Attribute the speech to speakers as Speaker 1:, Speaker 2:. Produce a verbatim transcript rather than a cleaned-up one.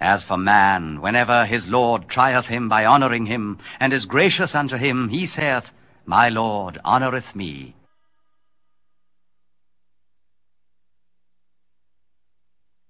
Speaker 1: As for man, whenever his Lord trieth him by honouring him, and is gracious unto him, he saith, My Lord honoureth me.